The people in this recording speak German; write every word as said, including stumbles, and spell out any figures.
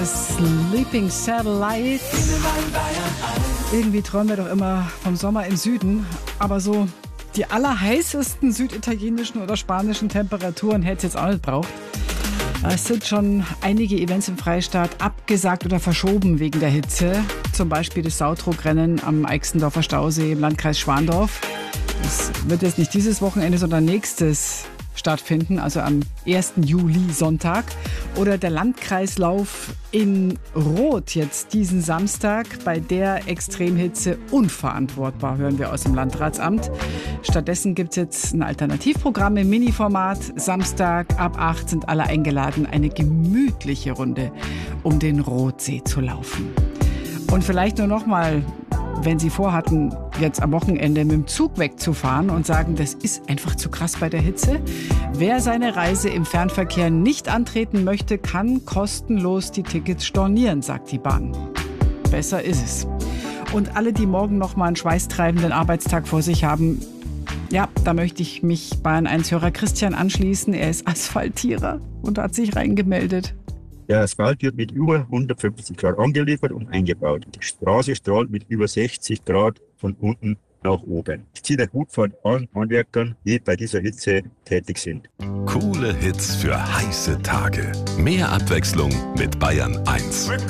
Sleeping Satellite. Irgendwie träumen wir doch immer vom Sommer im Süden, aber so die allerheißesten süditalienischen oder spanischen Temperaturen hätte es jetzt auch nicht braucht. Es sind schon einige Events im Freistaat abgesagt oder verschoben wegen der Hitze. Zum Beispiel das Sautrog-Rennen am Eichsendorfer Stausee im Landkreis Schwandorf. Das wird jetzt nicht dieses Wochenende, sondern nächstes stattfinden, also am ersten Juli, Sonntag. Oder der Landkreislauf in Roth jetzt diesen Samstag bei der Extremhitze unverantwortbar, hören wir aus dem Landratsamt. Stattdessen gibt es jetzt ein Alternativprogramm im Mini-Format. Samstag ab acht sind alle eingeladen, eine gemütliche Runde um den Rothsee zu laufen. Und vielleicht nur noch mal, wenn Sie vorhatten, jetzt am Wochenende mit dem Zug wegzufahren und sagen, das ist einfach zu krass bei der Hitze. Wer seine Reise im Fernverkehr nicht antreten möchte, kann kostenlos die Tickets stornieren, sagt die Bahn. Besser ist es. Und alle, die morgen noch mal einen schweißtreibenden Arbeitstag vor sich haben, ja, da möchte ich mich Bayern eins Hörer Christian anschließen. Er ist Asphaltierer und hat sich reingemeldet. Der Asphalt wird mit über hundertfünfzig Grad angeliefert und eingebaut. Die Straße strahlt mit über sechzig Grad von unten nach oben. Ich ziehe den Hut von allen Handwerkern, die bei dieser Hitze tätig sind. Coole Hits für heiße Tage. Mehr Abwechslung mit Bayern eins.